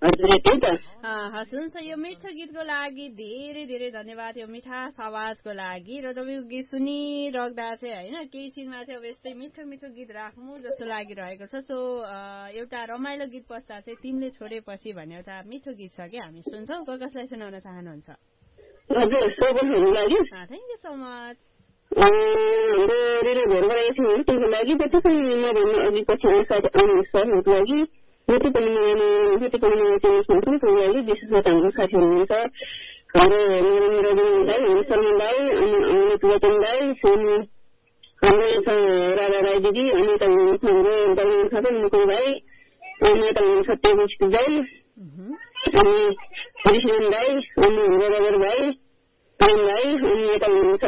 हजुर त्यही त हस् हुन्छ यो मिठो गीतको लागि धेरै धेरै धन्यवाद यो मिठास आवाजको लागि र तपाईँको गीत सुनिराख्दा चाहिँ होइन केही सिनमा चाहिँ अब यस्तै मिठो मिठो गीत राख्नु जस्तो लागिरहेको छ सो एउटा रमाइलो गीत पश्चात चाहिँ तिमीले छोडेपछि भन्ने एउटा मिठो गीत छ कि हामी सुन्छौँ कसलाई सुनाउन चाहनुहुन्छ हजुर सबैको लागि थ्याङ्क यू सो मच हाम्रो रेडियो घरबाट एकछिन त्यसको लागि जति पनि म भन्नु अघि पछि सरहरूको लागि जति पनि लागि विशेष गरी हाम्रो साथीहरू हुनुहुन्छ हाम्रो नरेन्द्र दाई हाम्रो शर्मा दाई अनि अमित वचन दाई हाम्रो राधा राई दिदी अनि यता हुनुहुन्छ हाम्रो दलमान साथी मुकुल भाइ अनि यता हुनुहुन्छ तेजस्वी दाई अनि हरिशरण दाई अनि हाम्रो रबर भाइ प्रेम भाइ अनि यता हुनुहुन्छ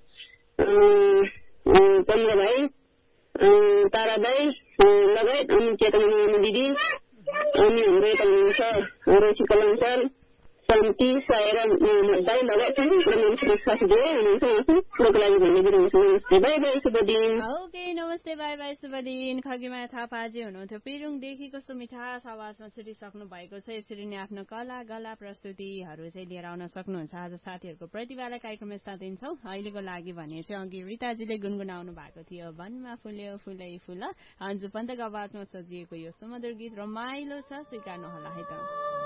चन्द्र भाइ तारा दाई लगायत अनि चेतना दिदी अनि हाम्रो यता हुनुहुन्छ रोशी कलङ्कर शान्ति सायरा दाई लगायत साथी धेरै हुनुहुन्छ कुरोको लागि भनिदिनु नमस्ते बाई बाई शुभ दिन ओके नमस्ते बाई बाई शुभ दिन खगीमाया थापाजी हुनुहुन्थ्यो पेरुङदेखि कस्तो मिठास आवाजमा छुटिसक्नु भएको छ यसरी नै आफ्नो कला गला प्रस्तुतिहरू चाहिँ लिएर आउन सक्नुहुन्छ आज साथीहरूको प्रतिभालाई कार्यक्रममा साथ दिन्छौँ अहिलेको लागि भने चाहिँ अघि रिताजीले गुनगुनाउनु भएको थियो वनमा फुल्यो फुलै फुल अन्जु पन्तको आवाजमा सजिएको यो सुमधुर गीत रमाइलो छ स्वीकार्नु होला है त